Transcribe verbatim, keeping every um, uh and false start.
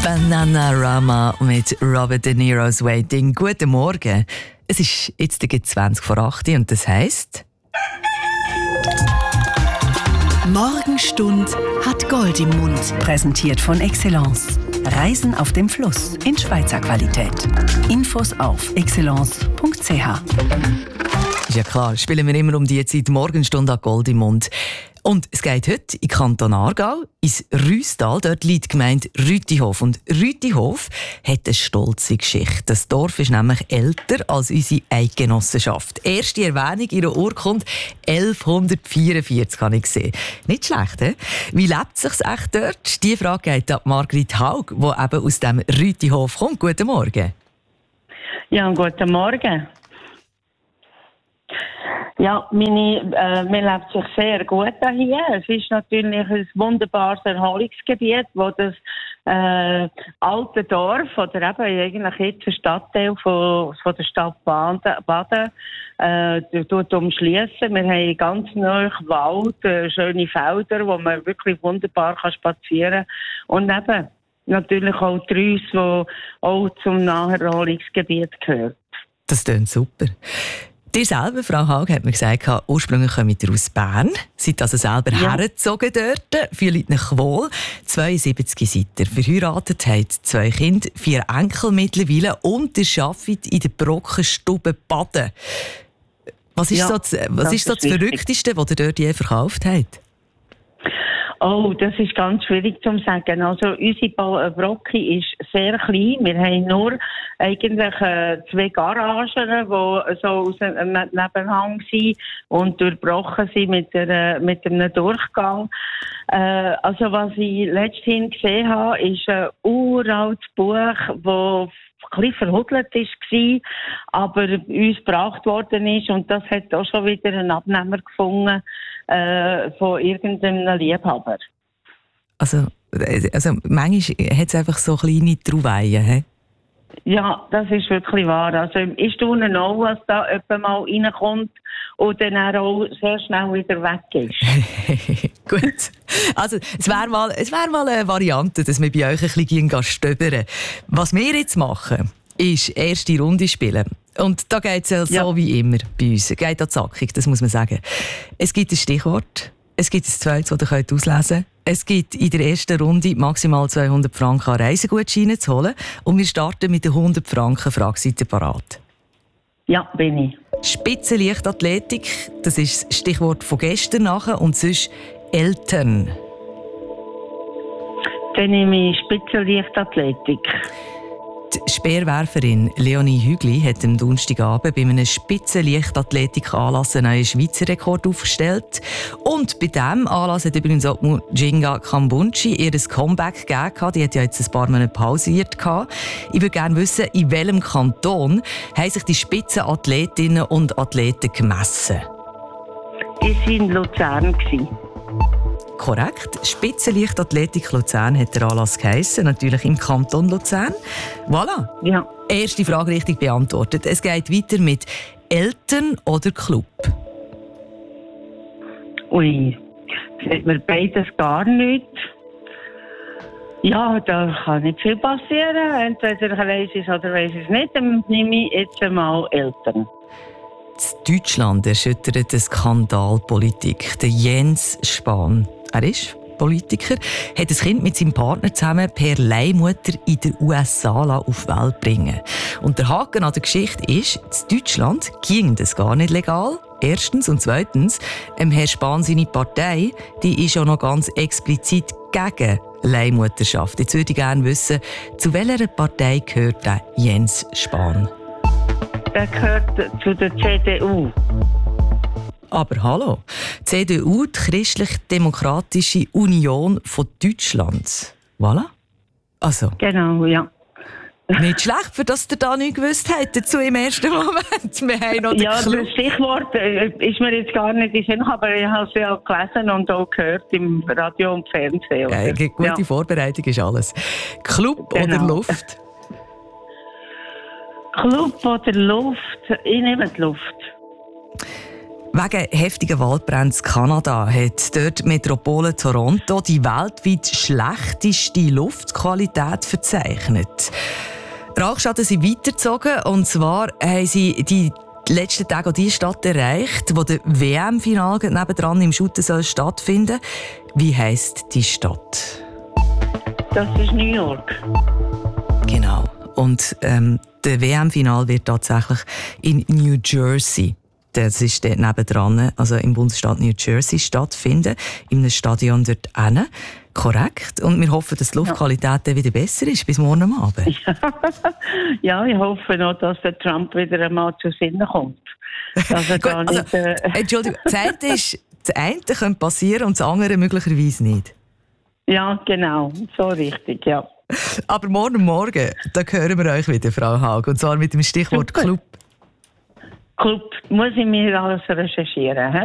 Bananarama mit Robert De Niro's Waiting. Guten Morgen. Es ist jetzt zwanzig vor acht und das heisst... Morgenstund hat Gold im Mund. Präsentiert von Excellence. Reisen auf dem Fluss in Schweizer Qualität. Infos auf excellence punkt c h. Ja klar, spielen wir immer um die Zeit Morgenstunde an Gold im Mund. Und es geht heute in Kanton Aargau, ins Rüstal. Dort liegt die Gemeinde Rütihof. Und Rütihof hat eine stolze Geschichte. Das Dorf ist nämlich älter als unsere Eidgenossenschaft. Erste Erwähnung ihrer Urkunde elfhundertvierundvierzig habe ich gesehen. Nicht schlecht, he? Wie lebt es sich echt dort? Die Frage geht an Margrit Haug, die eben aus dem Rütihof kommt. Guten Morgen. Ja, guten Morgen. Ja, meine, äh, mir lebt sich sehr gut hier. Es ist natürlich ein wunderbares Erholungsgebiet, wo das äh, alte Dorf oder eben eigentlich jetzt ein Stadtteil von, von der Stadt Baden äh, tut umschliessen. Wir haben ganz nahe Wald, äh, schöne Felder, wo man wirklich wunderbar kann spazieren kann. Und eben natürlich auch die Rüss, die auch zum Naherholungsgebiet gehört. Das klingt super. Ihr selber, Frau Haug, hat mir gesagt, ursprünglich kommt ihr aus Bern, seid also selber ja. hergezogen dort, fühlt euch wohl. zweiundsiebzig seid ihr verheiratet, habt zwei Kinder, vier Enkel mittlerweile und ihr arbeitet in der Brockenstube Baden. Was ist ja, so das, was das, ist so das Verrückteste, was ihr dort je verkauft habt? Oh, das ist ganz schwierig zu sagen. Also, unsere Brocke ist sehr klein. Wir haben nur eigentlich äh, zwei Garagen, die so aus einem Nebenhang sind und durchbrochen sind mit, der, mit einem Durchgang. Äh, also, was ich letzthin gesehen habe, ist ein uraltes Buch, das ein bisschen verhudelt war, aber uns gebracht worden ist. Und das hat auch schon wieder einen Abnehmer gefunden äh, von irgendeinem Liebhaber. Also, also manchmal hat es einfach so kleine Trouvaillen, he? Ja, das ist wirklich wahr. Also, ich staune auch, was da jemand mal reinkommt und dann auch sehr schnell wieder weg ist. Gut. Also, es wäre mal, es wär mal eine Variante, dass wir bei euch ein bisschen stöbern. Was wir jetzt machen, ist erste Runde spielen. Und da geht es ja so wie immer bei uns. Es geht an zackig, das muss man sagen. Es gibt ein Stichwort, es gibt ein zweites, das ihr auslesen könnt. Es gibt in der ersten Runde maximal zweihundert Franken an Reisegutscheine zu holen. Und wir starten mit der hundert Franken Frage. Seid ihr parat? Ja, bin ich. Spitzenleichtathletik, das ist das Stichwort von gestern nachher. Und sonst Eltern. Dann nehme ich Spitzenleichtathletik. Die Speerwerferin Leonie Hügli hat am Donnerstagabend bei einem Spitzenleichtathletik-Anlass einen neuen Schweizer Rekord aufgestellt. Und bei diesem Anlass hat übrigens auch Mujinga Kambunchi ihr Comeback gegeben. Die hat ja jetzt ein paar Monate pausiert. Ich würde gerne wissen, in welchem Kanton haben sich die Spitzenathletinnen und Athleten gemessen? Ich war in Luzern. Korrekt. Spitzenleichtathletik Luzern hat der Anlass geheissen, natürlich im Kanton Luzern. Voilà. Ja. Erste Frage richtig beantwortet. Es geht weiter mit Eltern oder Club? Ui, das hat mir beides gar nicht. Ja, da kann nicht viel passieren. Entweder weiss ich es oder weiss ich es nicht. Dann nehme ich jetzt einmal Eltern. In Deutschland erschüttert eine Skandalpolitik. Der Jens Spahn, er ist Politiker, hat ein Kind mit seinem Partner zusammen per Leihmutter in den U S A auf die Welt bringen. Und der Haken an der Geschichte ist, in Deutschland ging das gar nicht legal. Erstens und zweitens, ähm, Herr Spahn, seine Partei, die ist auch noch ganz explizit gegen Leihmutterschaft. Jetzt würde ich gerne wissen, zu welcher Partei gehört der Jens Spahn? Der gehört zu der C D U. Aber hallo, C D U, die Christlich-Demokratische Union von Deutschland. Voilà. Also. Genau, ja. Nicht schlecht, für das ihr da nicht gewusst habt dazu im ersten Moment. Wir haben noch ja, Club. Das Stichwort äh, ist mir jetzt gar nicht in Sinn, aber ich habe es ja gelesen und auch gehört im Radio und Fernsehen. Ja, gute ja. Vorbereitung ist alles. Club genau. Oder Luft? Club oder Luft? Ich nehme die Luft. Wegen heftigen Waldbränden in Kanada hat dort die Metropole Toronto die weltweit schlechteste Luftqualität verzeichnet. Rauchschaden sind weitergezogen, und zwar haben sie die letzten Tage auch die Stadt erreicht, wo der W M-Final nebendran im Shooten soll stattfinden. Wie heisst die Stadt? Das ist New York. Genau. Und ähm, der W M-Final wird tatsächlich in New Jersey, das ist dort nebendran, also im Bundesstaat New Jersey, stattfinden, in einem Stadion dort hinten. Korrekt. Und wir hoffen, dass die Luftqualität dann wieder besser ist, bis morgen Abend. Ja, ich hoffe noch, dass der Trump wieder einmal zu Sinn kommt. Dass er Gut, da also, nicht, äh Entschuldigung, das eine ist, das eine könnte passieren und das andere möglicherweise nicht. Ja, genau, so richtig, ja. Aber morgen Morgen, da hören wir euch wieder, Frau Haag, und zwar mit dem Stichwort Club. Club, muss ich mir alles recherchieren, he?